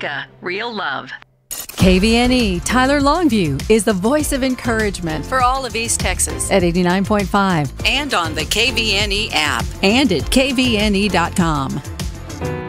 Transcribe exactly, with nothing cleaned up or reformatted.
America, real love. K V N E Tyler Longview is the voice of encouragement for all of East Texas at eighty-nine point five and on the K V N E app and at K V N E dot com.